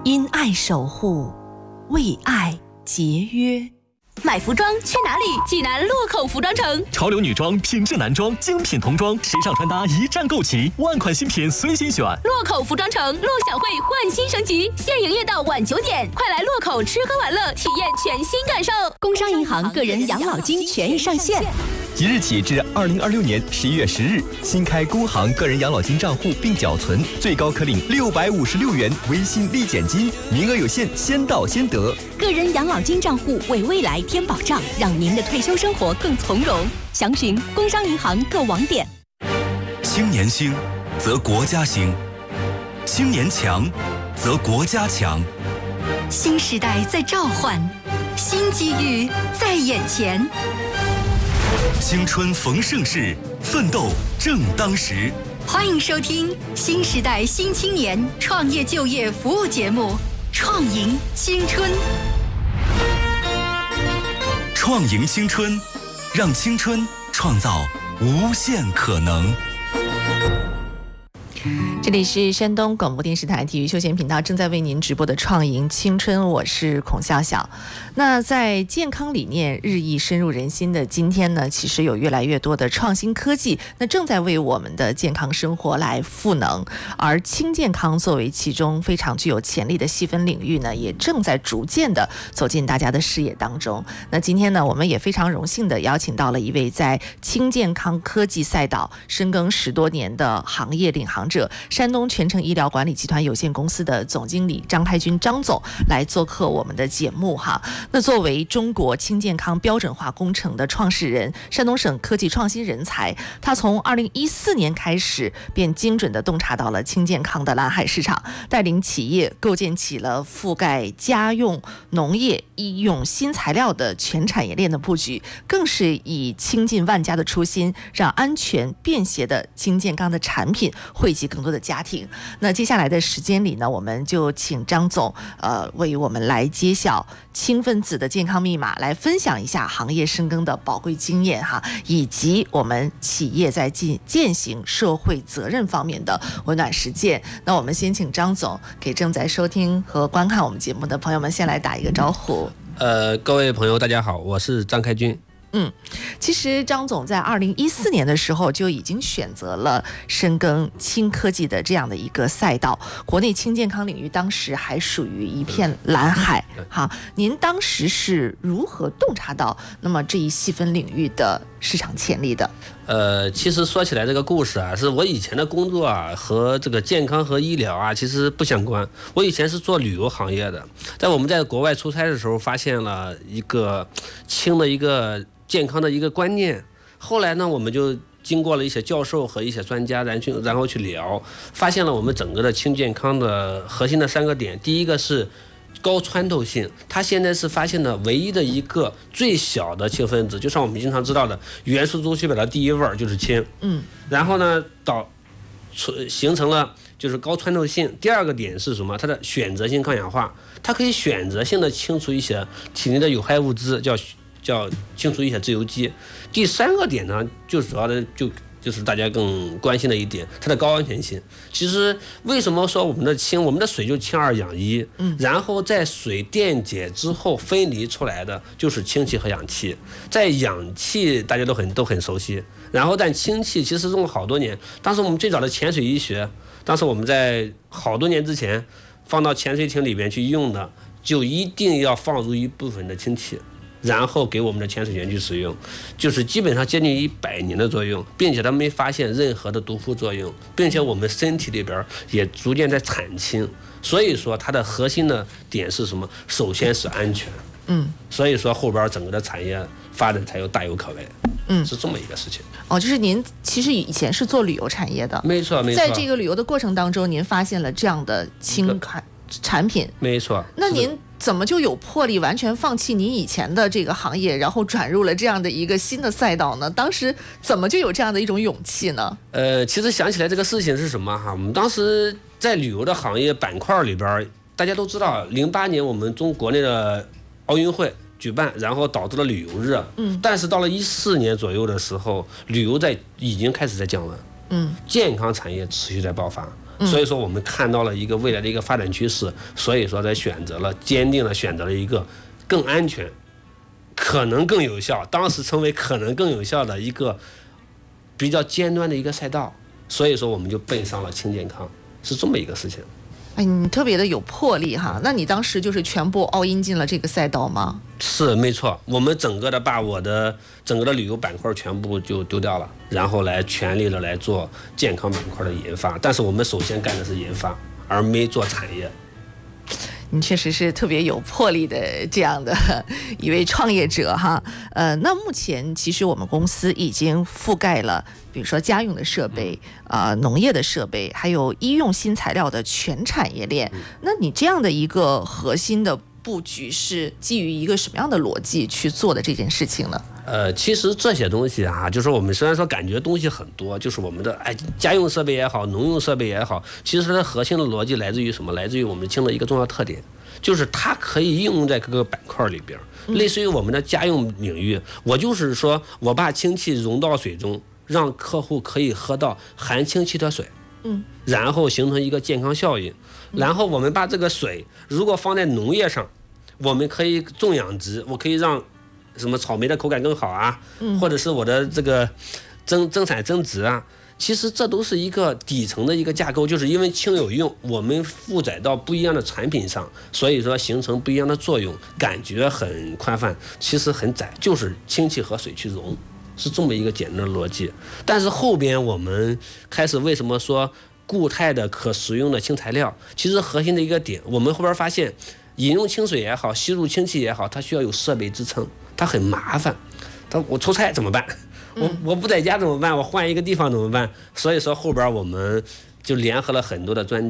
因爱守护，为爱节约。 买服装去哪里？济南洛口服装城， 潮流女装、品质男装、精品童装、时尚穿搭一站购齐，万款新品随心选。 洛口服装城陆小慧焕新升级，现营业到晚9点，快来洛口吃喝玩乐，体验全新感受。 工商银行个人养老金权益上线。 即日起至2026年11月10日，新开工行个人养老金账户并缴存，最高可领656元微信立减金，名额有限，先到先得。 个人养老金账户为未来添保障，让您的退休生活更从容。详询工商银行各网点。 青年兴，则国家兴；青年强，则国家强。 新时代在召唤，新机遇在眼前。 青春逢盛世，奋斗正当时。 欢迎收听新时代新青年创业就业服务节目《创赢青春》。 创赢青春，让青春创造无限可能。 这里是山东广播电视台体育休闲频道正在为您直播的创赢青春，我是孔笑笑。那在健康理念日益深入人心的今天呢，其实有越来越多的创新科技那正在为我们的健康生活来赋能，而轻健康作为其中非常具有潜力的细分领域呢，也正在逐渐的走进大家的视野当中。那今天呢，我们也非常荣幸的邀请到了一位在轻健康科技赛道深耕10多年的行业领航者，山东全程医疗管理集团有限公司的总经理张开军张总来做客我们的节目哈。那作为中国轻健康标准化工程的创始人，山东省科技创新人才，他从2014年开始便精准地洞察到了轻健康的蓝海市场，带领企业构建起了覆盖家用、农业、医用新材料的全产业链的布局，更是以倾尽万家的初心，让安全便携的轻健康的产品惠及更多的家庭。那接下来的时间里呢，我们就请张总为我们来揭晓轻分子的健康密码，来分享一下行业深耕的宝贵经验哈，以及我们企业在践行社会责任方面的温暖实践。那我们先请张总给正在收听和观看我们节目的朋友们先来打一个招呼。 各位朋友大家好，我是张开军。 其实张总在2014年的时候就已经选择了深耕轻科技的这样的一个赛道，国内轻健康领域当时还属于一片蓝海。好，您当时是如何洞察到那么这一细分领域的市场潜力的？ 其实说起来这个故事啊，是我以前的工作啊和这个健康和医疗啊其实不相关。我以前是做旅游行业的，在我们在国外出差的时候发现了一个轻的一个健康的一个观念，后来呢，我们就经过了一些教授和一些专家，然后去聊，发现了我们整个的轻健康的核心的3个点。第一个是高穿透性，它现在是发现的唯一的一个最小的氢分子，就像我们经常知道的元素周期表的第一位就是氢。然后呢，形成了就是高穿透性。第二个点是什么？它的选择性抗氧化，它可以选择性的清除一些体内的有害物质，叫清除一些自由基。第3个点呢，就主要的就是大家更关心的一点，它的高安全性。其实为什么说我们的水就氢2氧1，然后在水电解之后分离出来的就是氢气和氧气。在氧气大家都很熟悉，然后但氢气其实用了好多年。当时我们最早的潜水医学，当时我们在好多年之前放到潜水艇里边去用的，就一定要放入一部分的氢气，然后给我们的潜水员去使用，就是基本上接近100年的作用，并且它没发现任何的毒副作用，并且我们身体里边也逐渐在产氢。所以说它的核心的点是什么？首先是安全。所以说后边整个的产业发展才有大有可为。是这么一个事情。 就是您其实以前是做旅游产业的。 没错。 在这个旅游的过程当中，您发现了这样的轻产品。 没错。 那您怎么就有魄力完全放弃您以前的这个行业，然后转入了这样的一个新的赛道呢？当时怎么就有这样的一种勇气呢？ 其实想起来这个事情是什么哈？我们当时在旅游的行业板块里边，大家都知道，08年我们国内的奥运会举办，然后导致了旅游热。但是到了14年左右的时候，旅游已经开始在降温。健康产业持续在爆发。 所以说我们看到了一个未来的一个发展趋势，所以说坚定的选择了一个更安全、可能更有效，当时称为可能更有效的一个比较尖端的一个赛道，所以说我们就奔上了轻健康，是这么一个事情。 哎，你特别的有魄力哈！那你当时就是全部all in进了这个赛道吗？ 是没错，我们把我的整个的旅游板块全部就丢掉了，然后来全力的来做健康板块的研发。但是我们首先干的是研发，而没做产业。 你确实是特别有魄力的这样的一位创业者哈。那目前其实我们公司已经覆盖了，比如说家用的设备、农业的设备，还有医用新材料的全产业链。那你这样的一个核心的布局是基于一个什么样的逻辑去做的这件事情呢？ 其实这些东西啊，就是我们虽然说感觉东西很多，就是我们的家用设备也好，农用设备也好，其实它的核心的逻辑来自于什么？来自于我们氢的一个重要特点，就是它可以应用在各个板块里边。类似于我们的家用领域，我就是说我把氢气溶到水中，让客户可以喝到含氢气的水，然后形成一个健康效应。然后我们把这个水如果放在农业上，我们可以种养殖，我可以让什么草莓的口感更好啊，或者是我的这个增产增值啊，其实这都是一个底层的一个架构，就是因为氢有用，我们负载到不一样的产品上，所以说形成不一样的作用，感觉很宽泛，其实很窄，就是氢气和水去溶，是这么一个简单的逻辑。但是后边我们开始为什么说固态的可食用的氢材料，其实核心的一个点，我们后边发现饮用清水也好，吸入氢气也好，它需要有设备支撑，它很麻烦。我出差怎么办？我不在家怎么办？我换一个地方怎么办？所以说后边我们就联合了很多的专